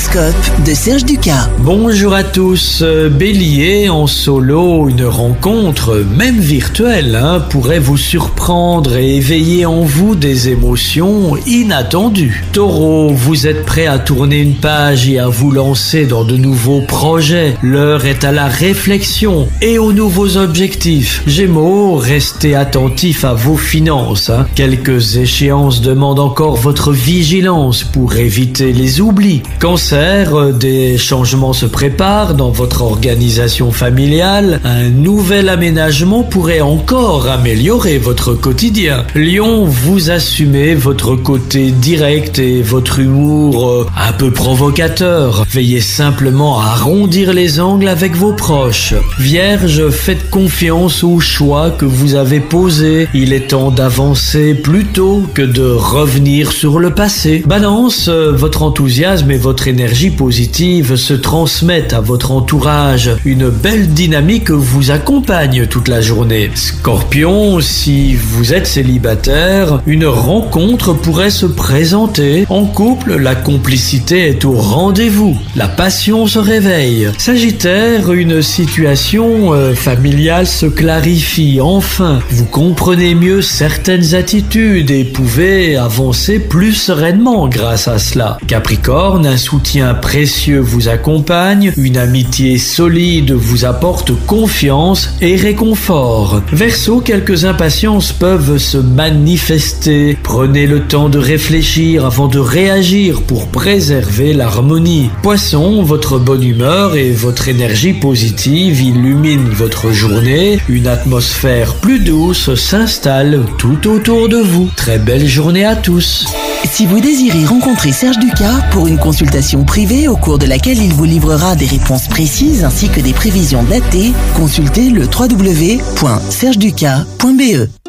L'horoscope de Serge Ducas. Bonjour à tous. Bélier, en solo, une rencontre, même virtuelle, pourrait vous surprendre et éveiller en vous des émotions inattendues. Taureau, vous êtes prêt à tourner une page et à vous lancer dans de nouveaux projets. L'heure est à la réflexion et aux nouveaux objectifs. Gémeaux, restez attentifs à vos finances. Quelques échéances demandent encore votre vigilance pour éviter les oublis. Cancer, des changements se préparent dans votre organisation familiale. Un nouvel aménagement pourrait encore améliorer votre quotidien. Lion, vous assumez votre côté direct et votre humour un peu provocateur. Veillez simplement à arrondir les angles avec vos proches. Vierge, faites confiance aux choix que vous avez posés. Il est temps d'avancer plutôt que de revenir sur le passé. Balance, votre enthousiasme et votre énergie positive se transmettent à votre entourage. Une belle dynamique vous accompagne toute la journée. Scorpion, si vous êtes célibataire, une rencontre pourrait se présenter. En couple, la complicité est au rendez-vous. La passion se réveille. Sagittaire, une situation familiale se clarifie. Enfin, vous comprenez mieux certaines attitudes et pouvez avancer plus sereinement grâce à cela. Capricorne, un soutien précieux vous accompagne, une amitié solide vous apporte confiance et réconfort. Verseau, quelques impatiences peuvent se manifester. Prenez le temps de réfléchir avant de réagir pour préserver l'harmonie. Poisson, votre bonne humeur et votre énergie positive illuminent votre journée. Une atmosphère plus douce s'installe tout autour de vous. Très belle journée à tous. Si vous désirez rencontrer Serge Ducas pour une consultation privée au cours de laquelle il vous livrera des réponses précises ainsi que des prévisions datées, consultez le www.sergeducas.be.